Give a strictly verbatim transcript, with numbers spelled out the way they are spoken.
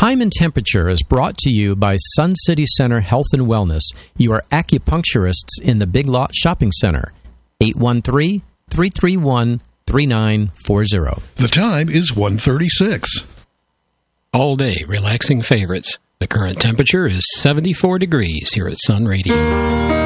Time and Temperature is brought to you by Sun City Center Health and Wellness, your acupuncturists in the Big Lot Shopping Center. eight one three, three three one, three nine four zero. The time is one thirty-six. All day relaxing favorites. The current temperature is seventy-four degrees here at Sun Radio.